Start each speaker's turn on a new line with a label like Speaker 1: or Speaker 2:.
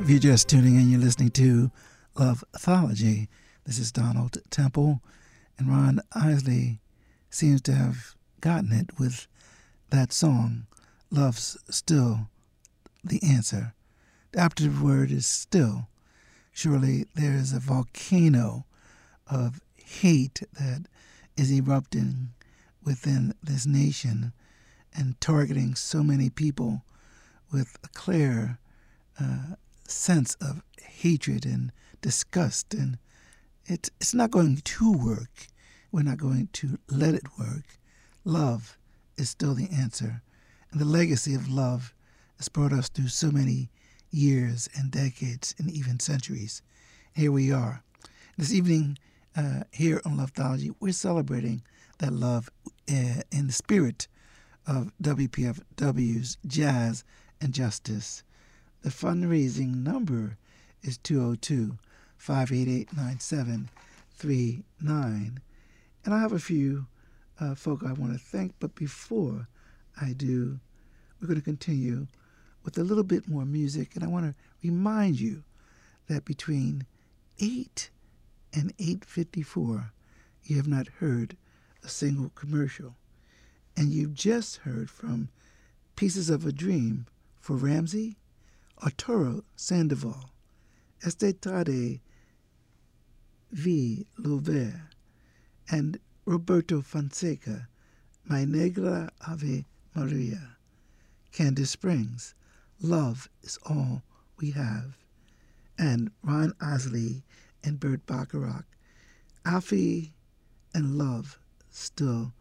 Speaker 1: If you're just tuning in, you're listening to Loveology. This is Donald Temple, and Ron Isley seems to have gotten it with that song, Love's Still the Answer. The operative word is still. Surely there is a volcano of hate that is erupting within this nation and targeting so many people with a clear sense of hatred and disgust, and it's not going to work. We're not going to let it work. Love is still the answer, and the legacy of love has brought us through so many years and decades and even centuries. Here we are. This evening here on Loveology, we're celebrating that love in the spirit of WPFW's Jazz and Justice. The fundraising number is 202-588-9739. And I have a few folk I want to thank, but before I do, we're going to continue with a little bit more music. And I want to remind you that between 8 and 8:54, you have not heard a single commercial. And you've just heard from Pieces of a Dream for Ramsey, Arturo Sandoval, Estetade V. Lover, and Roberto Fonseca, My Negra Ave Maria, Candice Springs, Love is All We Have, and Ron Isley and Burt Bacharach, Alfie and Love Still